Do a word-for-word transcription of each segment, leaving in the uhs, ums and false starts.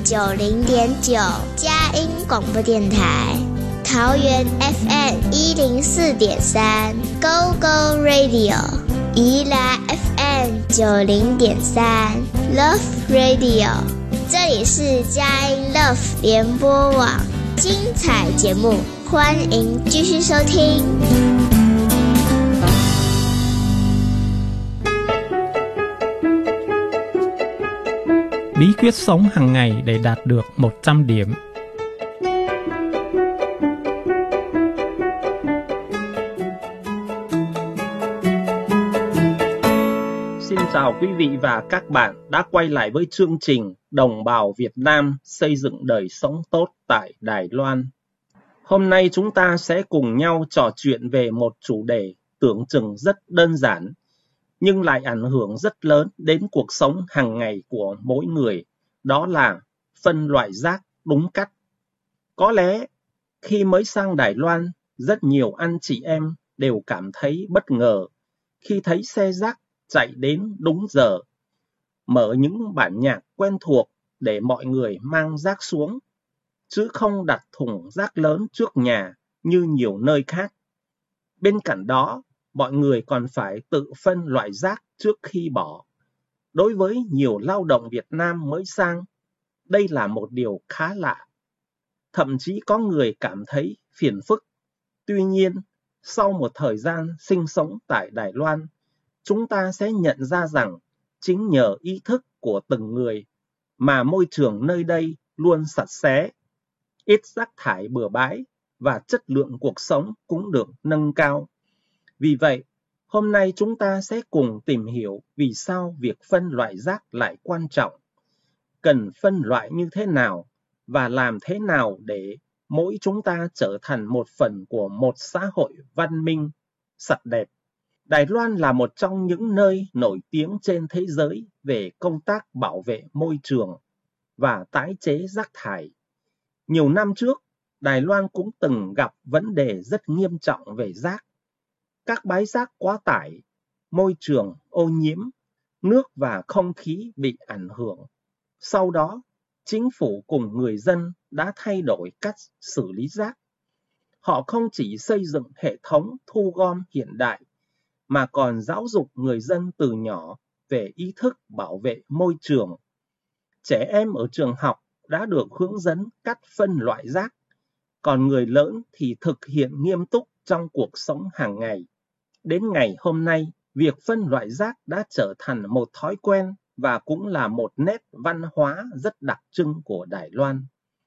九零点九佳音广播电台，桃园 F M 一零四点三 Go Go Radio， 宜兰 F M 九零点三 Love Radio， 这里是佳音 Love 联播网，精彩节目，欢迎继续收听。 Bí quyết sống hàng ngày để đạt được một trăm điểm. Xin chào quý vị và các bạn đã quay lại với chương trình Đồng bào Việt Nam xây dựng đời sống tốt tại Đài Loan. Hôm nay chúng ta sẽ cùng nhau trò chuyện về một chủ đề tưởng chừng rất đơn giản, nhưng lại ảnh hưởng rất lớn đến cuộc sống hàng ngày của mỗi người, đó là phân loại rác đúng cách. Có lẽ khi mới sang Đài Loan, rất nhiều anh chị em đều cảm thấy bất ngờ khi thấy xe rác chạy đến đúng giờ, mở những bản nhạc quen thuộc để mọi người mang rác xuống, chứ không đặt thùng rác lớn trước nhà như nhiều nơi khác. Bên cạnh đó, mọi người còn phải tự phân loại rác trước khi bỏ. Đối với nhiều lao động Việt Nam mới sang, đây là một điều khá lạ. Thậm chí có người cảm thấy phiền phức. Tuy nhiên, sau một thời gian sinh sống tại Đài Loan, chúng ta sẽ nhận ra rằng chính nhờ ý thức của từng người mà môi trường nơi đây luôn sạch sẽ, ít rác thải bừa bãi và chất lượng cuộc sống cũng được nâng cao. Vì vậy, hôm nay chúng ta sẽ cùng tìm hiểu vì sao việc phân loại rác lại quan trọng, cần phân loại như thế nào và làm thế nào để mỗi chúng ta trở thành một phần của một xã hội văn minh, sạch đẹp. Đài Loan là một trong những nơi nổi tiếng trên thế giới về công tác bảo vệ môi trường và tái chế rác thải. Nhiều năm trước, Đài Loan cũng từng gặp vấn đề rất nghiêm trọng về rác. Các bãi rác quá tải, môi trường ô nhiễm, nước và không khí bị ảnh hưởng. Sau đó, chính phủ cùng người dân đã thay đổi cách xử lý rác. Họ không chỉ xây dựng hệ thống thu gom hiện đại, mà còn giáo dục người dân từ nhỏ về ý thức bảo vệ môi trường. Trẻ em ở trường học đã được hướng dẫn cách phân loại rác, còn người lớn thì thực hiện nghiêm túc trong cuộc sống hàng ngày. Đến ngày hôm nay, việc phân loại rác đã trở thành một thói quen và cũng là một nét văn hóa rất đặc trưng của Đài Loan.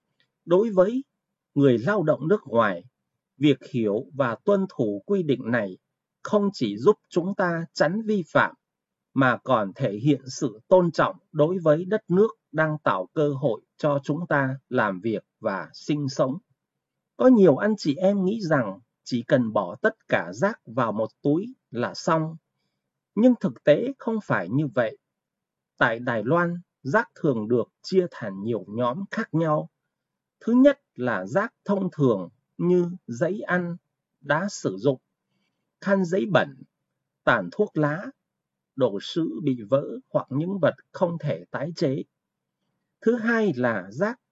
Đối với người lao động nước ngoài, việc hiểu và tuân thủ quy định này không chỉ giúp chúng ta tránh vi phạm, mà còn thể hiện sự tôn trọng đối với đất nước đang tạo cơ hội cho chúng ta làm việc và sinh sống. Có nhiều anh chị em nghĩ rằng chỉ cần bỏ tất cả rác vào một túi là xong. Nhưng thực tế không phải như vậy. Tại Đài Loan, rác thường được chia thành nhiều nhóm khác nhau. Thứ nhất là rác thông thường như giấy ăn, đã sử dụng, khăn giấy bẩn, tàn thuốc lá, đồ sứ bị vỡ hoặc những vật không thể tái chế. Thứ hai là rác